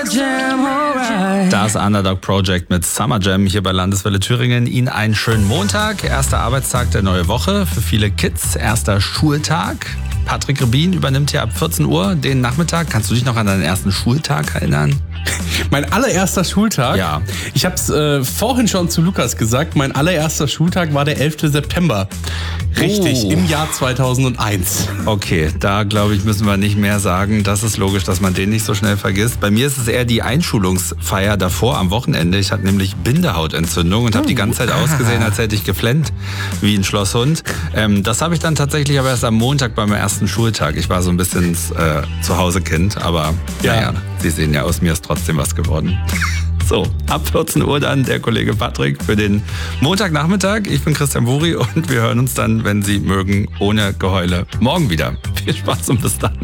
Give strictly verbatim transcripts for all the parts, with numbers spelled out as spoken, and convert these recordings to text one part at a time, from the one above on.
Das Underdog Project mit Summer Jam hier bei Landeswelle Thüringen. Ihnen einen schönen Montag, erster Arbeitstag der neuen Woche. Für viele Kids erster Schultag. Patrick Rebin übernimmt hier ab vierzehn Uhr den Nachmittag. Kannst du dich noch an deinen ersten Schultag erinnern? Mein allererster Schultag? Ja. Ich habe es äh, vorhin schon zu Lukas gesagt. Mein allererster Schultag war der elfter September. Richtig, Oh. im Jahr zweitausendeins. Okay, da glaube ich, müssen wir nicht mehr sagen. Das ist logisch, dass man den nicht so schnell vergisst. Bei mir ist es eher die Einschulungsfeier davor am Wochenende. Ich hatte nämlich Bindehautentzündung und habe die ganze Zeit ausgesehen, als hätte ich geflennt wie ein Schlosshund. Ähm, das habe ich dann tatsächlich aber erst am Montag beim ersten Schultag. Ich war so ein bisschen äh, Zuhause-Kind, aber Ja. naja, Sie sehen ja, aus mir ist trotzdem was geworden. So, ab vierzehn Uhr dann der Kollege Patrick für den Montagnachmittag. Ich bin Christian Buri und wir hören uns dann, wenn Sie mögen, ohne Geheule morgen wieder. Viel Spaß und bis dann.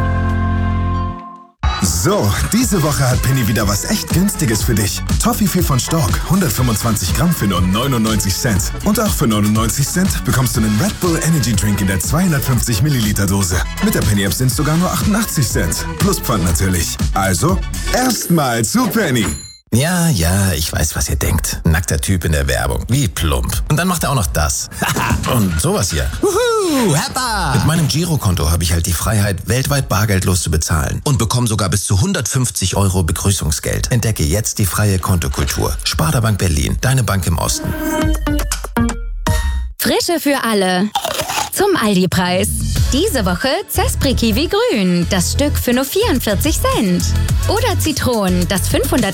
So, diese Woche hat Penny wieder was echt Günstiges für dich. Toffifee von Stork, hundertfünfundzwanzig Gramm für nur neunundneunzig Cent. Und auch für neunundneunzig Cent bekommst du einen Red Bull Energy Drink in der zweihundertfünfzig Milliliter Dose. Mit der Penny App sind es sogar nur achtundachtzig Cent. Plus Pfand natürlich. Also, erstmal zu Penny. Ja, ja, ich weiß, was ihr denkt. Nackter Typ in der Werbung. Wie plump. Und dann macht er auch noch das. Und sowas hier. Wuhu, Heppa! Mit meinem Girokonto habe ich halt die Freiheit, weltweit bargeldlos zu bezahlen. Und bekomme sogar bis zu hundertfünfzig Euro Begrüßungsgeld. Entdecke jetzt die freie Kontokultur. Sparda-Bank Berlin, deine Bank im Osten. Frische für alle. Zum Aldi-Preis. Diese Woche Zespri Kiwi Grün, das Stück für nur vierundvierzig Cent. Oder Zitronen, das fünfhundert